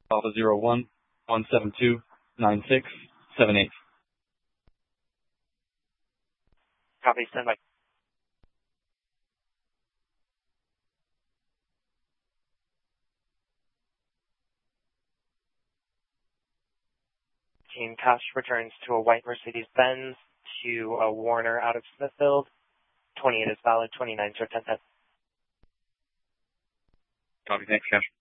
Alpha 01 172 9678. Copy, stand by. Team Cash returns to a white Mercedes-Benz to a Warner out of Smithfield. 28 is valid, 29 to 1010. Copy, thanks, Cash.